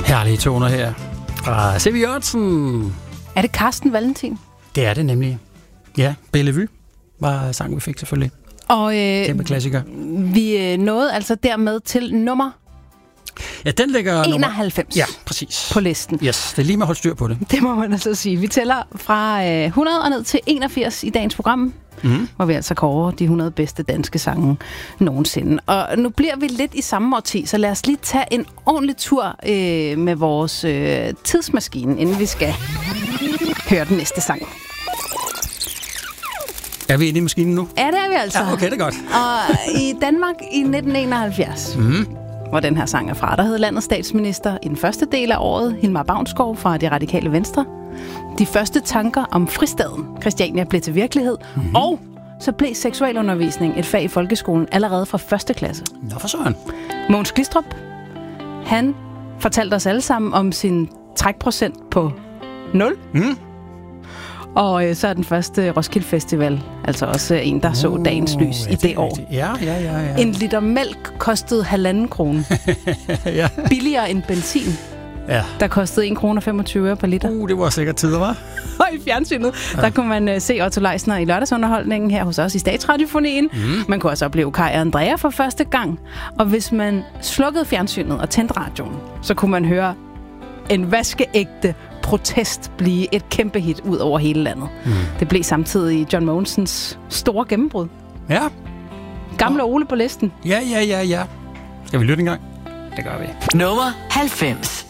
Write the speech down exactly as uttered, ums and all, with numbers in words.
Herlige toner her fra C V Jørgensen. Er det Carsten Valentin? Det er det nemlig. Ja, Bellevue var sangen, vi fik selvfølgelig. Og øh, kæmpe klassiker. Vi nåede altså dermed til nummer ja, den ligger enoghalvfems nummer... Ja, præcis. På listen. Yes, det er lige med at holde styr på det. Det må man altså sige. Vi tæller fra øh, hundrede og ned til enogfirs i dagens program, mm. hvor vi altså kårer de hundrede bedste danske sange nogensinde. Og nu bliver vi lidt i samme årti, så lad os lige tage en ordentlig tur øh, med vores øh, tidsmaskine, inden vi skal høre den næste sang. Er vi inde i maskinen nu? Ja, det er vi altså. Ja, okay, det er godt. Og i Danmark i nitten enoghalvfjerds, mm. hvor den her sang er fra, der hed landets statsminister i den første del af året, Hilmar Baunsgaard fra Det Radikale Venstre. De første tanker om fristaden Christiania blev til virkelighed, mm. og så blev seksualundervisning et fag i folkeskolen allerede fra første klasse. Nå for søren. Mogens Glistrup, han fortalte os alle sammen om sin trækprocent på nul. Mm. Og øh, så er den første Roskilde Festival altså også en, der oh, så dagens lys ja, i det, det år. Ja, ja, ja, ja. En liter mælk kostede halvanden krone. ja. Billigere end benzin, ja. Der kostede en krone og femogtyve øre per liter. Uh, det var sikkert tider, hva'? Og i fjernsynet, ja. Der kunne man uh, se Otto Leisner i lørdagsunderholdningen her hos os i Statsradiofonien. Mm. Man kunne også opleve Kaj og Andrea for første gang. Og hvis man slukkede fjernsynet og tændte radioen, så kunne man høre en vaskeægte protest blive et kæmpe hit ud over hele landet. Mm. Det blev samtidig John Mogensens store gennembrud. Ja. Gamle Ole på listen. Ja, ja, ja, ja. Skal vi lytte en gang? Det gør vi. Nummer halvfems.